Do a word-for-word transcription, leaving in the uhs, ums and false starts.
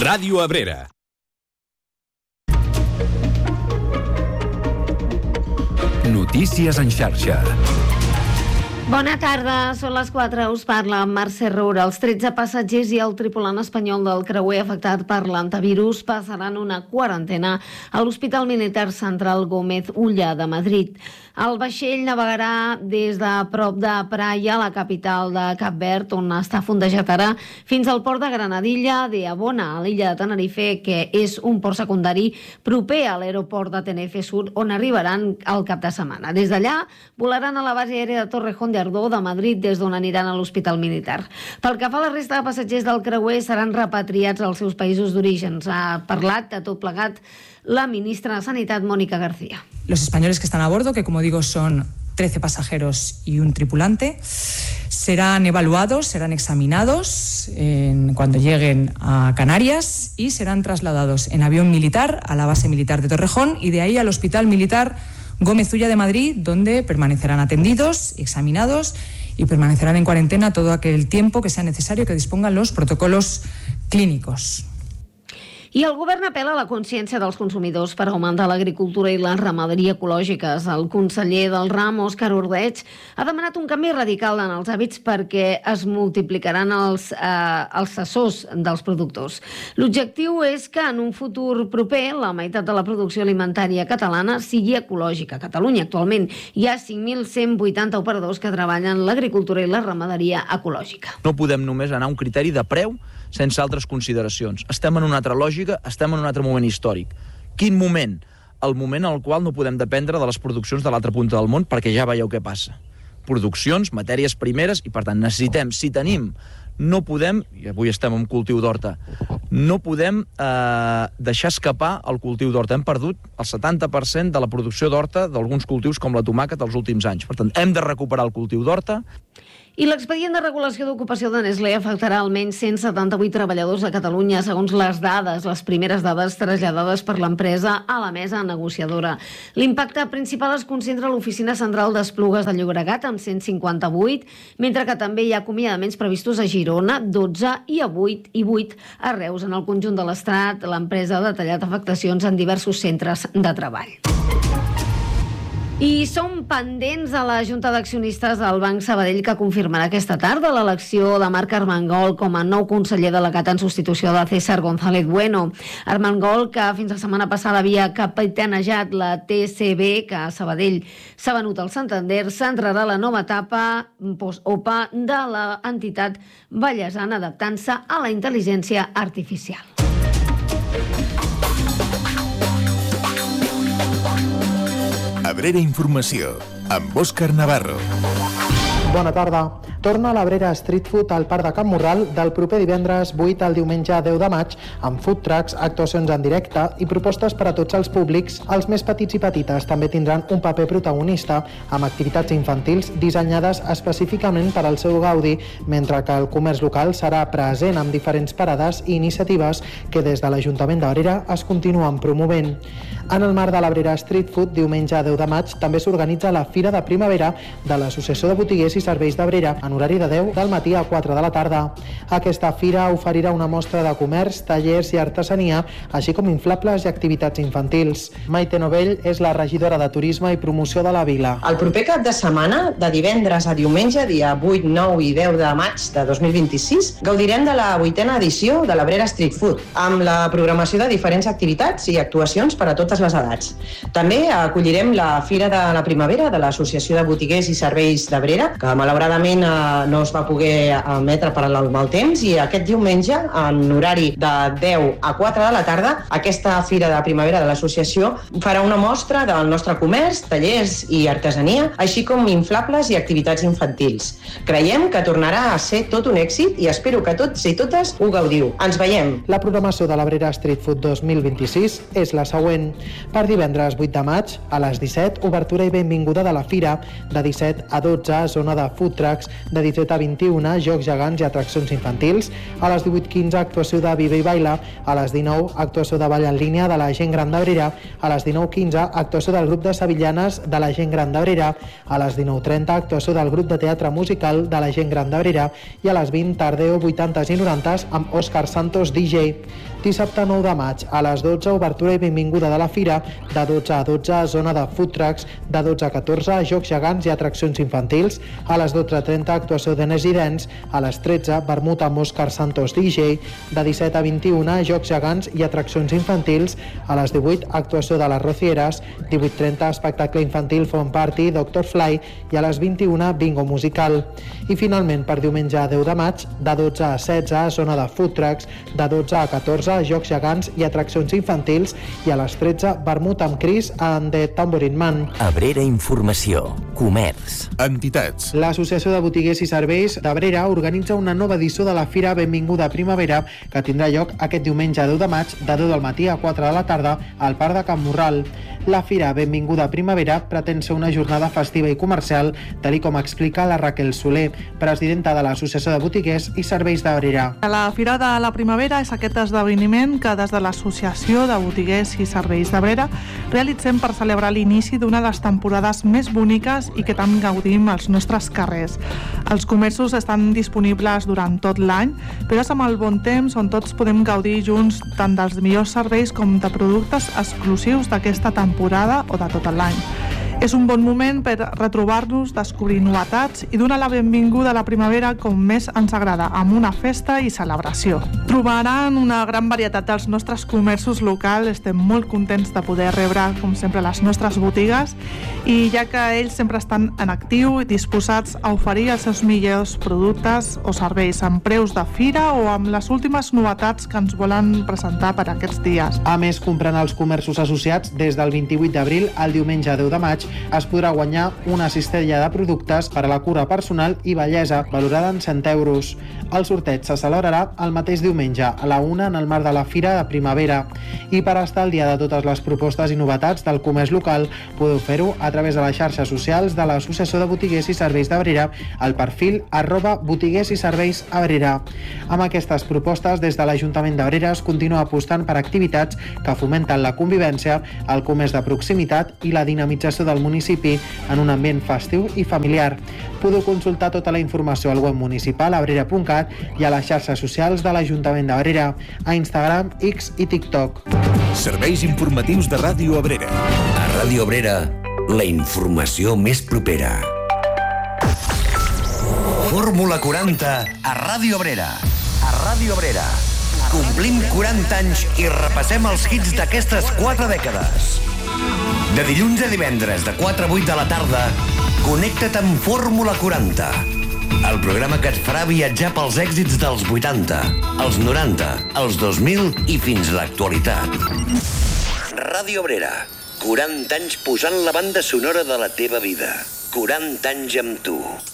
Ràdio Abrera. Notícies en xarxa. Bona tarda, són les quatre, us parla Mercè Roura. Els tretze passatgers i el tripulant espanyol del creuer afectat per l'antivirus passaran una quarantena a l'Hospital Militar Central Gómez Ulla de Madrid. El vaixell navegarà des de prop de Praia, la capital de Cap Verd, on està fondejat ara, fins al port de Granadilla de Abona, a l'illa de Tenerife, que és un port secundari proper a l'aeroport de Tenerife Sud, on arribaran al cap de setmana. Des d'allà volaran a la base aèria de Torrejón de Ardoz de Madrid, des d'on aniran a l'Hospital Militar. Pel que fa a la resta de passatgers del creuer, seran repatriats als seus països d'origen. Ha parlat de tot plegat la ministra de Sanitat, Mónica García. Los españoles que están a bordo, que como digo son trece pasajeros y un tripulante, serán evaluados, serán examinados en, cuando lleguen a Canarias y serán trasladados en avión militar a la base militar de Torrejón y de ahí al Hospital Militar Gómez Ulla de Madrid, donde permanecerán atendidos, examinados y permanecerán en cuarentena todo aquel tiempo que sea necesario que dispongan los protocolos clínicos. I el govern apel·la a la consciència dels consumidors per augmentar l'agricultura i la ramaderia ecològiques. El conseller del ram, Òscar Ordeig, ha demanat un canvi radical en els hàbits perquè es multiplicaran els, eh, els assessors dels productors. L'objectiu és que en un futur proper la meitat de la producció alimentària catalana sigui ecològica. A Catalunya actualment hi ha cinc mil cent vuitanta operadors que treballen l'agricultura i la ramaderia ecològica. No podem només anar a un criteri de preu sense altres consideracions. Estem en una altra lògica, estem en un altre moment històric. Quin moment? El moment en el qual no podem dependre de les produccions de l'altra punta del món, perquè ja veieu què passa. Produccions, matèries primeres, i per tant necessitem, si tenim, no podem, i avui estem en cultiu d'horta, no podem eh, deixar escapar el cultiu d'horta. Hem perdut el setanta per cent de la producció d'horta d'alguns cultius com la tomàquet els últims anys. Per tant, hem de recuperar el cultiu d'horta. I l'expedient de regulació d'ocupació de Nestlé afectarà almenys cent setanta-vuit treballadors a Catalunya, segons les dades, les primeres dades traslladades per l'empresa a la mesa negociadora. L'impacte principal es concentra a l'oficina central d'Esplugues de Llobregat, amb cent cinquanta-vuit, mentre que també hi ha acomiadaments previstos a Girona, dotze, i a vuit i vuit a Reus. En el conjunt de l'Estat, l'empresa ha detallat afectacions en diversos centres de treball. I som pendents de la Junta d'Accionistes del Banc Sabadell, que confirmarà aquesta tarda l'elecció de Marc Armengol com a nou conseller delegat en substitució de César González Bueno. Armengol, que fins la setmana passada havia capitanejat la T C B, que a Sabadell s'ha venut al Santander, s'entrarà a la nova etapa post-O P A de l'entitat ballesana, adaptant-se a la intel·ligència artificial. Abrera Informació, amb Òscar Navarro. Bona tarda. Torna l'Abrera Street Food al Parc de Can Morral del proper divendres vuit al diumenge deu de maig, amb food trucks, actuacions en directe i propostes per a tots els públics. Els més petits i petites també tindran un paper protagonista, amb activitats infantils dissenyades específicament per al seu gaudi, mentre que el comerç local serà present amb diferents parades i iniciatives que des de l'Ajuntament d'Abrera es continuen promovent. En el marc de l'Abrera Street Food, diumenge deu de maig, també s'organitza la Fira de Primavera de l'Associació de Botiguers i Serveis d'Abrera, en horari de deu del matí a quatre de la tarda. Aquesta fira oferirà una mostra de comerç, tallers i artesania, així com inflables i activitats infantils. Maite Novell és la regidora de Turisme i Promoció de la Vila. El proper cap de setmana, de divendres a diumenge, dia vuit, nou i deu de maig de dos mil vint-i-sis, gaudirem de la vuitena edició de l'Abrera Street Food, amb la programació de diferents activitats i actuacions per a totes les edats. També acollirem la Fira de la Primavera de l'Associació de Botiguers i Serveis d'Abrera, que malauradament no es va poder emetre per al mal temps, i aquest diumenge, en horari de deu a quatre de la tarda, aquesta Fira de Primavera de l'Associació farà una mostra del nostre comerç, tallers i artesania, així com inflables i activitats infantils. Creiem que tornarà a ser tot un èxit i espero que tots i totes ho gaudiu. Ens veiem! La programació de l'Abrera Street Food dos mil vint-i-sis és la següent. Per divendres vuit de maig, a les disset, obertura i benvinguda de la Fira, de disset a dotze, zona de food trucks, De disset a vint-i-una, jocs gegants i atraccions infantils. A les divuit quinze, actuació de Vive i Baila. A les dinou, actuació de ball en línia de la gent gran d'Abrera. A les dinou quinze, actuació del grup de sevillanes de la gent gran d'Abrera. A les dinou trenta, actuació del grup de teatre musical de la gent gran d'Abrera. I a les vint, tardeo, vuitantes i norantes amb Òscar Santos D J. Dissabte nou de maig, a les dotze, obertura i benvinguda de la fira. De dotze a dotze, zona de food trucks. De dotze a catorze, jocs gegants i atraccions infantils. A les dotze trenta, actuació de Nes i Dents. A les tretze, vermut amb Òscar Santos D J. De disset a vint-i-una, jocs gegants i atraccions infantils. A les divuit, actuació de les Rocieres. divuit trenta, espectacle infantil Fun Party, Doctor Fly. I a les vint-i-una, bingo musical. I finalment, per diumenge deu de maig, de dotze a setze, zona de food trucks. De dotze a catorze, jocs gegants i atraccions infantils, i a les tretze, vermut amb Chris and the Tambourine Man. Abrera Informació, Comerç. Entitats. L'Associació de Botiguers i Serveis d'Abrera organitza una nova edició de la Fira Benvinguda Primavera que tindrà lloc aquest diumenge deu de maig de deu del matí a quatre de la tarda al Parc de Can Morral. La Fira Benvinguda Primavera pretén ser una jornada festiva i comercial, tal com explica la Raquel Soler, presidenta de l'Associació de Botiguers i Serveis d'Abrera. La Fira de la Primavera és aquest esdeveniment que des de l'Associació de Botiguers i Serveis d'Abrera realitzem per celebrar l'inici d'una de les temporades més boniques i que tant gaudim als nostres carrers. Els comerços estan disponibles durant tot l'any, però és amb el bon temps on tots podem gaudir junts tant dels millors serveis com de productes exclusius d'aquesta temporada o de tot l'any. És un bon moment per retrobar-nos, descobrir novetats i donar la benvinguda a la primavera com més ens agrada, amb una festa i celebració. Trobaran una gran varietat dels nostres comerços locals, estem molt contents de poder rebre, com sempre, les nostres botigues, i ja que ells sempre estan en actiu i disposats a oferir els seus millors productes o serveis amb preus de fira o amb les últimes novetats que ens volen presentar per aquests dies. A més, comprant els comerços associats des del vint-i-vuit d'abril al diumenge deu de maig, es podrà guanyar una cistella de productes per a la cura personal i bellesa, valorada en cent euros. El sorteig se celebrarà el mateix diumenge, a la una, en el marc de la Fira de Primavera. I per estar al dia de totes les propostes i novetats del comerç local, podeu fer-ho a través de les xarxes socials de l'Associació de Botiguers i Serveis d'Abrera, al perfil arroba botiguers i serveis Abrera. Amb aquestes propostes, des de l'Ajuntament d'Abrera es continua apostant per activitats que fomenten la convivència, el comerç de proximitat i la dinamització del municipi en un ambient festiu i familiar. Podeu consultar tota la informació al web municipal abrera punt cat i a les xarxes socials de l'Ajuntament d'Abrera, a Instagram, X i TikTok. Serveis informatius de Ràdio Abrera. A Ràdio Abrera, la informació més propera. Fórmula quaranta a Ràdio Abrera. A Ràdio Abrera. Complim quaranta anys i repassem els hits d'aquestes quatre dècades. De dilluns a divendres, de quatre a vuit de la tarda, connecta't amb Fórmula quaranta, el programa que et farà viatjar pels èxits dels vuitanta, els noranta, els dos mil i fins a l'actualitat. Ràdio Abrera, quaranta anys posant la banda sonora de la teva vida. quaranta anys amb tu.